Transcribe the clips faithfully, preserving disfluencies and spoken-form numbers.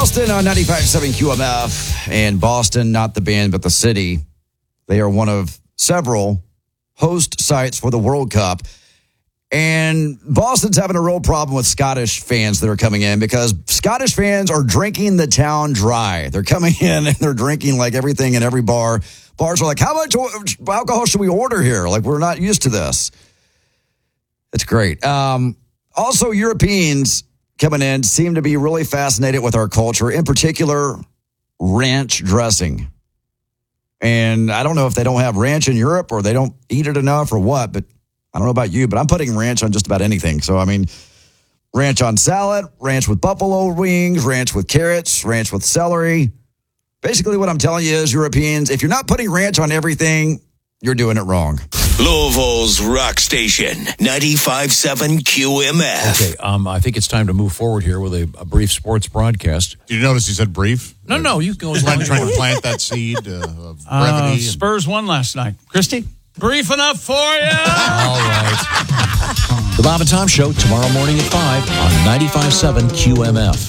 Boston on ninety-five point seven Q M F. And Boston, not the band, but the city. They are one of several host sites for the World Cup. And Boston's having a real problem with Scottish fans that are coming in because Scottish fans are drinking the town dry. They're coming in and they're drinking like everything in every bar. Bars are like, how much alcohol should we order here? Like, we're not used to this. It's great. Um, also, Europeans coming in seem to be really fascinated with our culture, in particular, ranch dressing. And I don't know if they don't have ranch in Europe or they don't eat it enough or what, but I don't know about you, but I'm putting ranch on just about anything. So, I mean, ranch on salad, ranch with buffalo wings, ranch with carrots, ranch with celery. Basically, what I'm telling you is, Europeans, if you're not putting ranch on everything, you're doing it wrong. Louisville's rock station, ninety-five point seven Q M F. Okay, um, I think it's time to move forward here with a, a brief sports broadcast. Did you notice he said brief? No, no, you can go. Trying, trying to plant that seed uh, of brevity. Uh, and- Spurs won last night. Christy? Brief enough for you? All right. The Bob and Tom Show tomorrow morning at five on ninety-five point seven Q M F.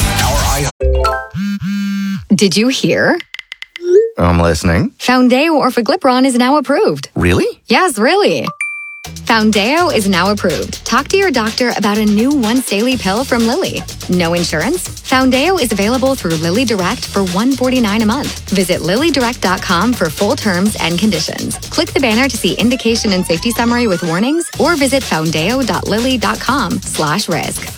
Did you hear? I'm listening. Foundeo Orforglipron is now approved. Really? Yes, really. Foundeo is now approved. Talk to your doctor about a new once-daily pill from Lilly. No insurance? Foundeo is available through Lilly Direct for one hundred forty-nine dollars a month. Visit lilly direct dot com for full terms and conditions. Click the banner to see indication and safety summary with warnings, or visit foundeo dot lilly dot com slash risk.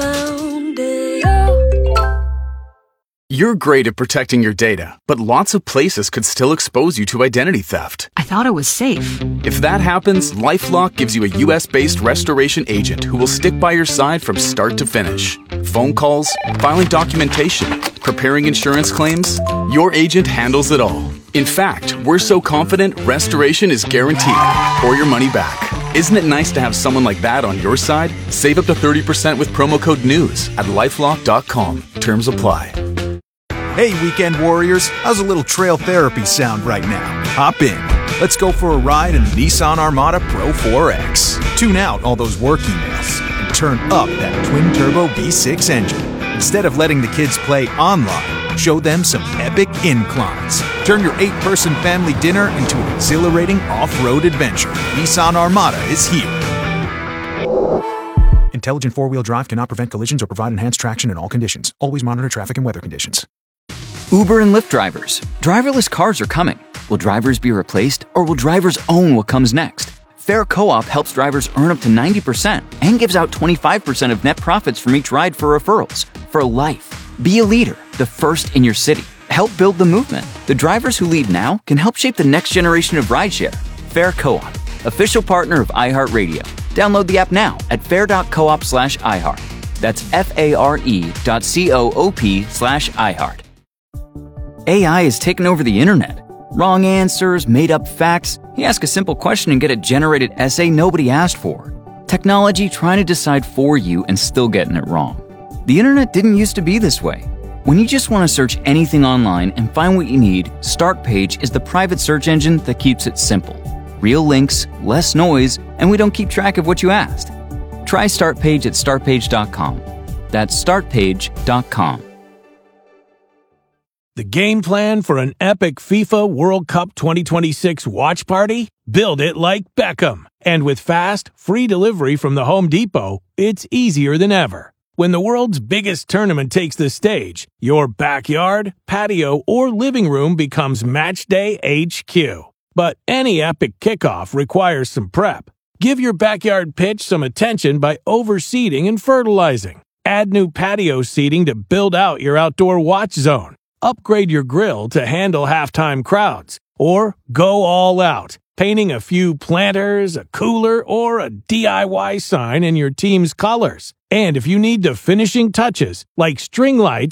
You're great at protecting your data, but lots of places could still expose you to identity theft. I thought it was safe. If that happens, LifeLock gives you a U S-based restoration agent who will stick by your side from start to finish. Phone calls, filing documentation, preparing insurance claims, your agent handles it all. In fact, we're so confident restoration is guaranteed or your money back. Isn't it nice to have someone like that on your side? Save up to thirty percent with promo code NEWS at lifelock dot com. Terms apply. Hey, weekend warriors, how's a little trail therapy sound right now? Hop in. Let's go for a ride in the Nissan Armada Pro four X. Tune out all those work emails and turn up that twin-turbo V six engine. Instead of letting the kids play online, show them some epic inclines. Turn your eight-person family dinner into an exhilarating off-road adventure. Nissan Armada is here. Intelligent four-wheel drive cannot prevent collisions or provide enhanced traction in all conditions. Always monitor traffic and weather conditions. Uber and Lyft drivers. Driverless cars are coming. Will drivers be replaced, or will drivers own what comes next? Fair Co-op helps drivers earn up to ninety percent and gives out twenty-five percent of net profits from each ride for referrals. For life. Be a leader, the first in your city. Help build the movement. The drivers who lead now can help shape the next generation of rideshare. Fair Co-op, official partner of iHeartRadio. Download the app now at fair.coop slash iHeart. That's F-A-R-E dot C-O-O-P slash iHeart. A I has taken over the internet. Wrong answers, made-up facts. You ask a simple question and get a generated essay nobody asked for. Technology trying to decide for you and still getting it wrong. The internet didn't used to be this way. When you just want to search anything online and find what you need, Startpage is the private search engine that keeps it simple. Real links, less noise, and we don't keep track of what you asked. Try Startpage at startpage dot com. That's startpage dot com. The game plan for an epic FIFA World Cup twenty twenty-six watch party? Build it like Beckham. And with fast, free delivery from the Home Depot, it's easier than ever. When the world's biggest tournament takes the stage, your backyard, patio, or living room becomes Matchday H Q. But any epic kickoff requires some prep. Give your backyard pitch some attention by overseeding and fertilizing. Add new patio seating to build out your outdoor watch zone. Upgrade your grill to handle halftime crowds, or go all out, painting a few planters, a cooler, or a D I Y sign in your team's colors. And if you need the finishing touches, like string lights